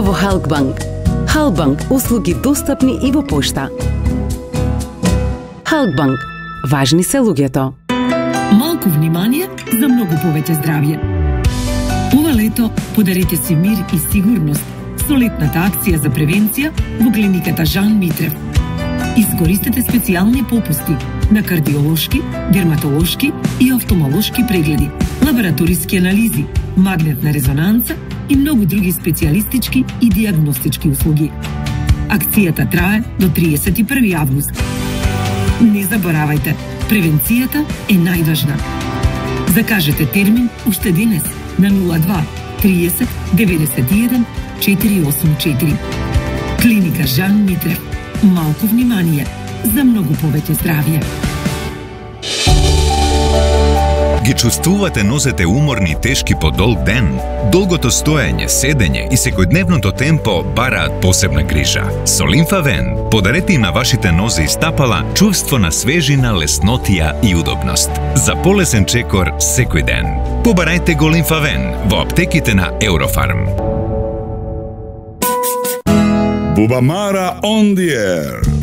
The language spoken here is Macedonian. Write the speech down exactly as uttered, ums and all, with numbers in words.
во Halkbank. Halkbank услуги достапни и во пошта. Halkbank. Важни се луѓето. Малку внимание за многу повеќе здравје. Ова лето подарете си мир и сигурност со летната акција за превенција во клиниката Жан Митрев. Искористете специјални попусти на кардиолошки, дерматолошки и офтомолошки прегледи, лабораториски анализи, магнетна резонанца и многу други специјалистички и диагностички услуги. Акцијата трае до триесет и први август. Не заборавајте, превенцијата е најважна. Закажете термин уште денес на нула два триесет деветдесет и еден четири осум четири. Клиника Жан Митрев. Малку внимание за многу повеќе здравје. Ги чувствувате нозете уморни и тешки по долг ден? Долгото стоење, седење и секојдневното темпо бараат посебна грижа. Со Лимфавен подарете и на вашите нозе и стапала чувство на свежина, леснотија и удобност. За полесен чекор секој ден. Побарајте го Лимфавен во аптеките на Eurofarm. Bubamara on the air.